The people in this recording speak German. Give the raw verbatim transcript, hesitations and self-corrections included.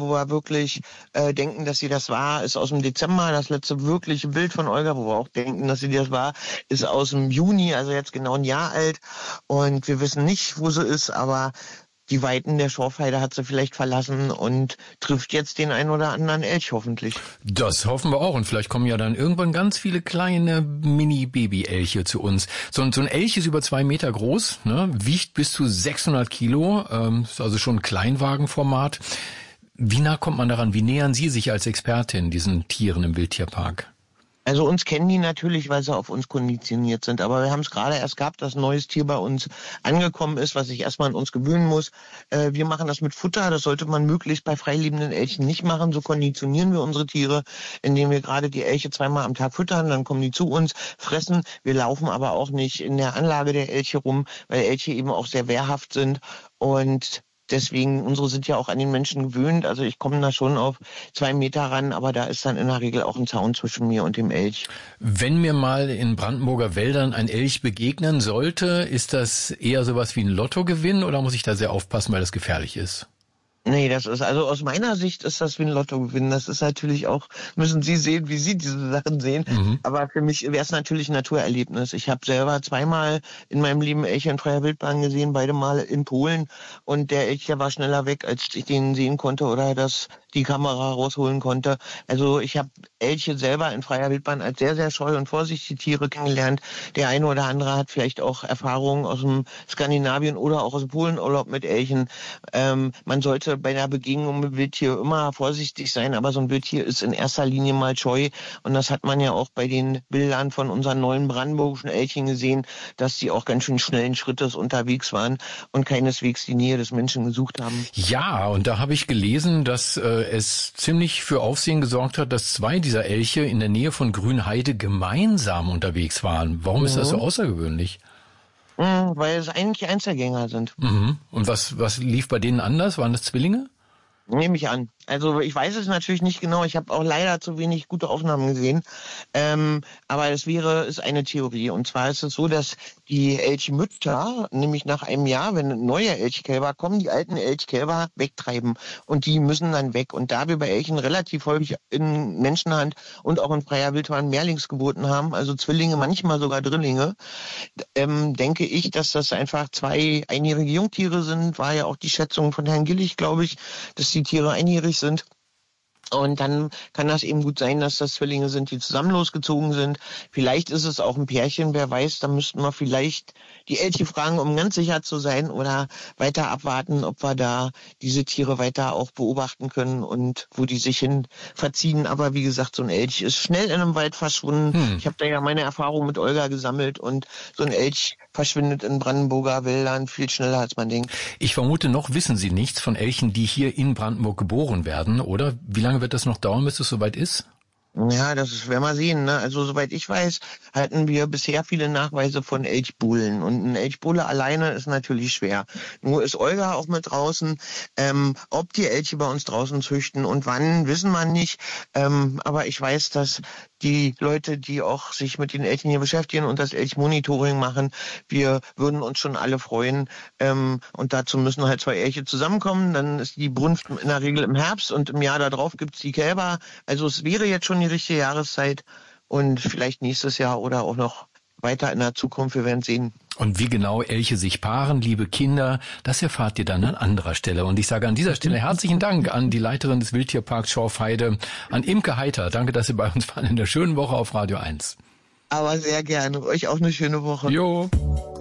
wo wir wirklich äh, denken, dass sie das war, ist aus dem Dezember. Das letzte wirkliche Bild von Olga, wo wir auch denken, dass sie das war, ist aus dem Juni, also jetzt genau ein Jahr alt. Und wir wissen nicht, wo sie ist, aber die Weiten der Schorfheide hat sie vielleicht verlassen und trifft jetzt den einen oder anderen Elch hoffentlich. Das hoffen wir auch. Und vielleicht kommen ja dann irgendwann ganz viele kleine Mini-Baby-Elche zu uns. So ein, so ein Elch ist über zwei Meter groß, ne, wiegt bis zu sechshundert Kilo, ähm, ist also schon ein Kleinwagenformat. Wie nah kommt man daran? Wie nähern Sie sich als Expertin diesen Tieren im Wildtierpark? Also uns kennen die natürlich, weil sie auf uns konditioniert sind. Aber wir haben es gerade erst gehabt, dass ein neues Tier bei uns angekommen ist, was ich erstmal an uns gewöhnen muss. Äh, wir machen das mit Futter. Das sollte man möglichst bei freilebenden Elchen nicht machen. So konditionieren wir unsere Tiere, indem wir gerade die Elche zweimal am Tag füttern. Dann kommen die zu uns, fressen. Wir laufen aber auch nicht in der Anlage der Elche rum, weil Elche eben auch sehr wehrhaft sind. Und deswegen, unsere sind ja auch an den Menschen gewöhnt. Also ich komme da schon auf zwei Meter ran, aber da ist dann in der Regel auch ein Zaun zwischen mir und dem Elch. Wenn mir mal in Brandenburger Wäldern ein Elch begegnen sollte, ist das eher sowas wie ein Lottogewinn oder muss ich da sehr aufpassen, weil das gefährlich ist? Nee, das ist, also aus meiner Sicht ist das wie ein Lottogewinn. Das ist natürlich auch, müssen Sie sehen, wie Sie diese Sachen sehen. Mhm. Aber für mich wäre es natürlich ein Naturerlebnis. Ich habe selber zweimal in meinem Leben Elche in freier Wildbahn gesehen, beide Mal in Polen. Und der Elch, der war schneller weg, als ich den sehen konnte oder das die Kamera rausholen konnte. Also ich habe Elche selber in freier Wildbahn als sehr, sehr scheu und vorsichtige Tiere kennengelernt. Der eine oder andere hat vielleicht auch Erfahrungen aus dem Skandinavien oder auch aus dem Polenurlaub mit Elchen. Ähm, man sollte bei einer Begegnung mit Wildtier immer vorsichtig sein, aber so ein Wildtier ist in erster Linie mal scheu. Und das hat man ja auch bei den Bildern von unseren neuen brandenburgischen Elchen gesehen, dass die auch ganz schön schnellen Schrittes unterwegs waren und keineswegs die Nähe des Menschen gesucht haben. Ja, und da habe ich gelesen, dass äh, es ziemlich für Aufsehen gesorgt hat, dass zwei dieser Elche in der Nähe von Grünheide gemeinsam unterwegs waren. Warum mhm. ist das so außergewöhnlich? Mhm, weil es eigentlich Einzelgänger sind. Mhm. Und was, was lief bei denen anders? Waren das Zwillinge? Nehme ich an. Also ich weiß es natürlich nicht genau. Ich habe auch leider zu wenig gute Aufnahmen gesehen. Ähm, aber es wäre ist eine Theorie. Und zwar ist es so, dass die Elchmütter, nämlich nach einem Jahr, wenn neue Elchkälber kommen, die alten Elchkälber wegtreiben. Und die müssen dann weg. Und da wir bei Elchen relativ häufig in Menschenhand und auch in freier Wildbahn Mehrlingsgeburten haben, also Zwillinge, manchmal sogar Drillinge, ähm, denke ich, dass das einfach zwei einjährige Jungtiere sind. War ja auch die Schätzung von Herrn Gillig, glaube ich, dass die Tiere einjährig sind. Und dann kann das eben gut sein, dass das Zwillinge sind, die zusammen losgezogen sind. Vielleicht ist es auch ein Pärchen, wer weiß, da müssten wir vielleicht die Elche fragen, um ganz sicher zu sein oder weiter abwarten, ob wir da diese Tiere weiter auch beobachten können und wo die sich hin verziehen. Aber wie gesagt, so ein Elch ist schnell in einem Wald verschwunden. Hm. Ich habe da ja meine Erfahrung mit Olga gesammelt und so ein Elch verschwindet in Brandenburger Wäldern viel schneller, als man denkt. Ich vermute, noch wissen Sie nichts von Elchen, die hier in Brandenburg geboren werden, oder? Wie lange wird das noch dauern, bis es soweit ist? Ja, das werden wir sehen. Ne? Also soweit ich weiß, hatten wir bisher viele Nachweise von Elchbullen. Und ein Elchbulle alleine ist natürlich schwer. Nur ist Olga auch mit draußen. Ähm, ob die Elche bei uns draußen züchten und wann, wissen wir nicht. Ähm, aber ich weiß, dass die Leute, die auch sich mit den Elchen hier beschäftigen und das Elchmonitoring machen, wir würden uns schon alle freuen. Ähm, und dazu müssen halt zwei Elche zusammenkommen. Dann ist die Brunft in der Regel im Herbst und im Jahr darauf gibt's die Kälber. Also es wäre jetzt schon die richtige Jahreszeit und vielleicht nächstes Jahr oder auch noch weiter in der Zukunft. Wir werden sehen. Und wie genau Elche sich paaren, liebe Kinder, das erfahrt ihr dann an anderer Stelle. Und ich sage an dieser Stelle herzlichen Dank an die Leiterin des Wildtierparks Schorfheide, an Imke Heiter. Danke, dass Sie bei uns waren in der schönen Woche auf Radio eins. Aber sehr gerne. Euch auch eine schöne Woche. Jo.